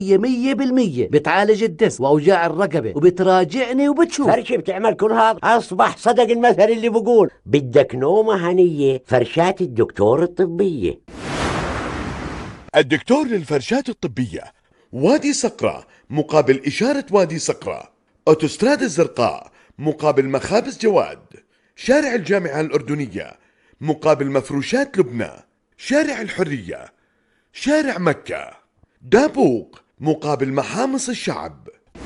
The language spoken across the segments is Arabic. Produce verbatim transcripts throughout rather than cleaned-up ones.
هي مية بالمية بتعالج الدس وأوجاع الرقبة وبتراجعني وبتشوف. فرشة بتعمل كل هذا؟ أصبح صدق المثل اللي بقول بدك نومة هنية فرشات الدكتور الطبية. الدكتور للفرشات الطبية، وادي صقرة مقابل إشارة وادي صقرة، أوتوستراد الزرقاء مقابل مخابز جواد، شارع الجامعة الأردنية مقابل مفروشات لبنى، شارع الحرية، شارع مكة، دابوق مقابل محامص الشعب.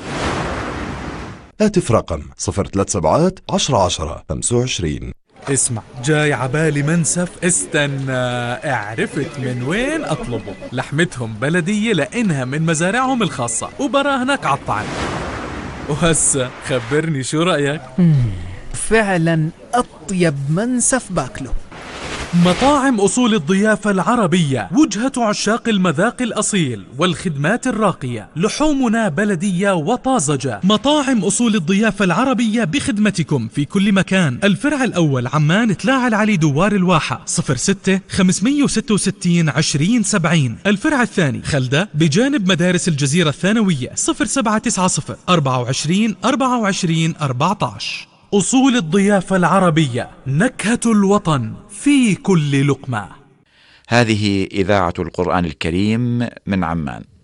هاتف رقم صفر ثلاث سبعات عشرة عشرة خمسة وعشرين. اسمع، جاي عبالي منسف. استنى، عرفت من وين اطلبه. لحمتهم بلدية لانها من مزارعهم الخاصة وبراهنك عالطعم. وهسه خبرني شو رأيك؟ فعلا أطيب منسف باكله. مطاعم أصول الضيافة العربية، وجهة عشاق المذاق الأصيل والخدمات الراقية. لحومنا بلدية وطازجة. مطاعم أصول الضيافة العربية بخدمتكم في كل مكان. الفرع الأول عمان تلاعة العلي دوار الواحة صفر ستة خمسمية وستة وستين عشرين سبعين. الفرع الثاني خلدة بجانب مدارس الجزيرة الثانوية صفر سبعة تسعة صفر أربعة وعشرين أربعة وعشرين أربعة عشر. أصول الضيافة العربية، نكهة الوطن في كل لقمة. هذه إذاعة القرآن الكريم من عمان.